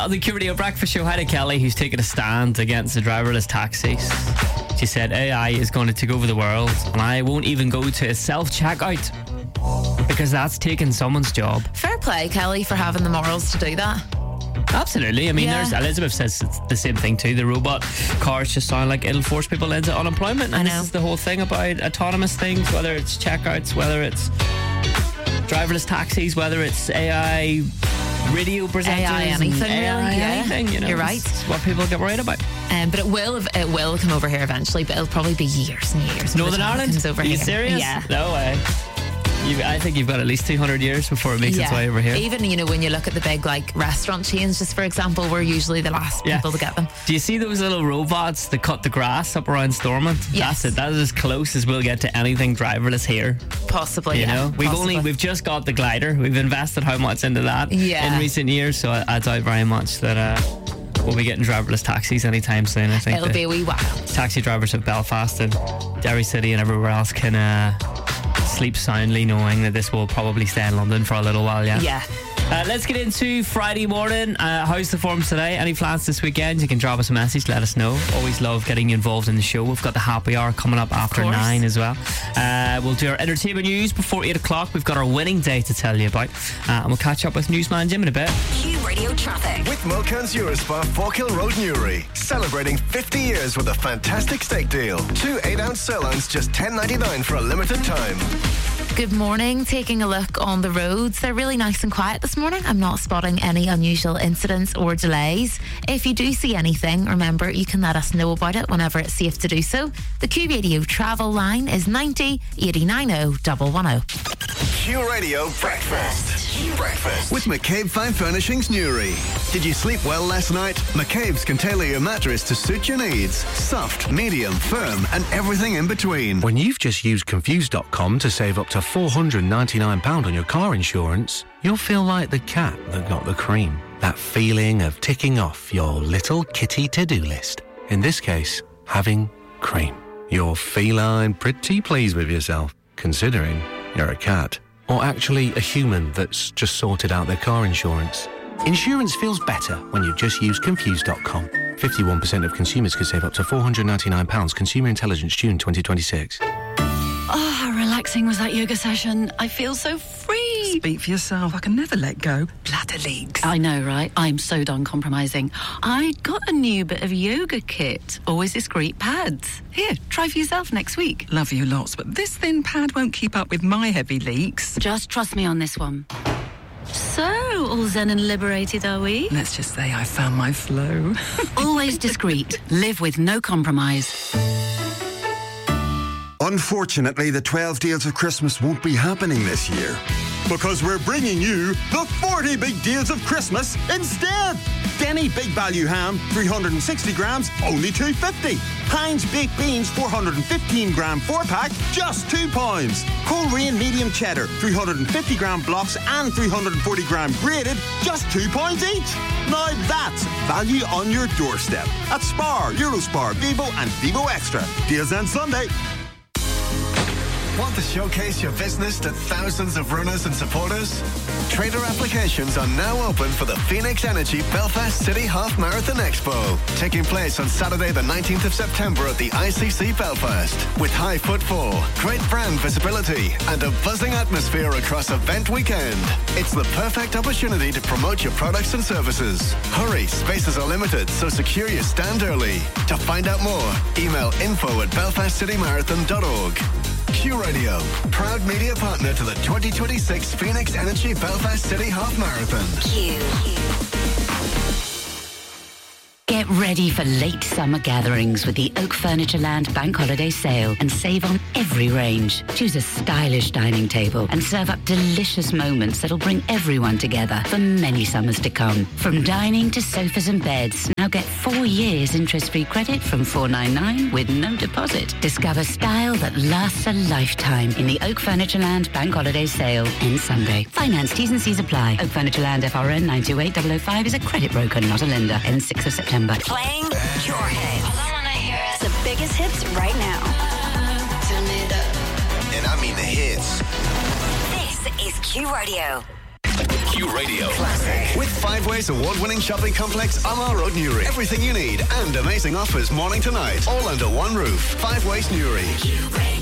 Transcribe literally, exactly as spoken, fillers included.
on the Q Radio Breakfast Show, Heidi Kelly, who's taken a stand against the driverless taxis. She said A I is going to take over the world and I won't even go to a self-checkout because that's taking someone's job. Fair play, Kelly, for having the morals to do that. Absolutely. I mean, Yeah. there's Elizabeth says it's the same thing too. The robot cars just sound like it'll force people into unemployment. And I know. This is the whole thing about autonomous things, whether it's checkouts, whether it's driverless taxis, whether it's A I radio presenters, A I anything, and A I really, yeah. anything. You know, You're right. It's what people get worried about. Um, but it will it will come over here eventually, but it'll probably be years and years. by the Northern time it Ireland? comes over Are you here. serious? Yeah. No way. You, I think you've got at least two hundred years before it makes its way over here. Even, you know, when you look at the big, like, restaurant chains, just for example, we're usually the last Yeah. people to get them. Do you see those little robots that cut the grass up around Stormont? Yes. That's it. That is as close as we'll get to anything driverless here. Possibly, You yeah. know, we've possibly. only we've just got the glider. We've invested how much into that Yeah. in recent years. So I, I doubt very much that uh, we'll be getting driverless taxis anytime soon. I think It'll the be a wee while. taxi drivers of Belfast and Derry City and everywhere else can uh, sleep soundly, knowing that this will probably stay in London for a little while. Yeah. Yeah. Uh, let's get into Friday morning. Uh, how's the form today? Any plans this weekend? You can drop us a message, let us know. Always love getting you involved in the show. We've got the happy hour coming up after course. nine as well. Uh, we'll do our entertainment news before eight o'clock. We've got our winning day to tell you about. Uh, and we'll catch up with Newsman Jim in a bit. Q Radio Traffic. With Mocan's Eurospa, Forkhill Road, Newry. Celebrating fifty years with a fantastic steak deal. Two eight-ounce sirloins, just ten ninety-nine for a limited time. Good morning. Taking a look on the roads. They're really nice and quiet this morning. I'm not spotting any unusual incidents or delays. If you do see anything, remember you can let us know about it whenever it's safe to do so. The Q Radio travel line is ninety eighty-nine oh one one oh. Q Radio Breakfast. Q Breakfast. With McCabe Fine Furnishings, Newry. Did you sleep well last night? McCabe's can tailor your mattress to suit your needs. Soft, medium, firm, and everything in between. When you've just used Confused dot com to save up to four hundred ninety-nine pounds on your car insurance, you'll feel like the cat that got the cream. That feeling of ticking off your little kitty to-do list. In this case, having cream. You're feline pretty pleased with yourself, considering you're a cat. Or actually a human that's just sorted out their car insurance. Insurance feels better when you just use Confused dot com. fifty-one percent of consumers could save up to four hundred ninety-nine pounds. Consumer Intelligence, June twenty twenty-six. Oh, how relaxing was that yoga session? I feel so free. Speak for yourself. I can never let go. Bladder leaks. I know, right? I'm so done compromising. I got a new bit of yoga kit. Always discreet pads. Here, try for yourself next week. Love you lots, but this thin pad won't keep up with my heavy leaks. Just trust me on this one. So, all zen and liberated, are we? Let's just say I found my flow. Always discreet. Live with no compromise. Unfortunately, the twelve Deals of Christmas won't be happening this year. Because we're bringing you the forty Big Deals of Christmas instead. Denny Big Value Ham, three hundred sixty grams, only two fifty. Heinz Baked Beans, four hundred fifteen gram four pack, just two pounds. Coleraine Medium Cheddar, three hundred fifty gram blocks and three hundred forty gram grated, just two pounds each. Now that's value on your doorstep at Spar, Eurospar, Vivo and Vivo Extra. Deals end Sunday. Want to showcase your business to thousands of runners and supporters? Trader applications are now open for the Phoenix Energy Belfast City Half Marathon Expo, taking place on Saturday the nineteenth of September at the I C C Belfast. With high footfall, great brand visibility, and a buzzing atmosphere across event weekend, it's the perfect opportunity to promote your products and services. Hurry, spaces are limited, so secure your stand early. To find out more, email info at belfast city marathon dot org. Q Radio, proud media partner to the twenty twenty-six Phoenix Energy Belfast City Half Marathon. Q. Get ready for late summer gatherings with the Oak Furniture Land Bank Holiday Sale and save on every range. Choose a stylish dining table and serve up delicious moments that'll bring everyone together for many summers to come. From dining to sofas and beds, now get four years interest-free credit from four ninety-nine with no deposit. Discover style that lasts a lifetime in the Oak Furniture Land Bank Holiday Sale end Sunday. Finance T's and C's apply. Oak Furniture Land F R N nine two eight double oh five is a credit broker, not a lender. Ends sixth of September. Playing your hits. The biggest hits right now. And I mean the hits. This is Q Radio. Q Radio Classic. With Five Ways award-winning shopping complex Amar Road Newry. Everything you need and amazing offers morning to night. All under one roof. Five Ways Newry.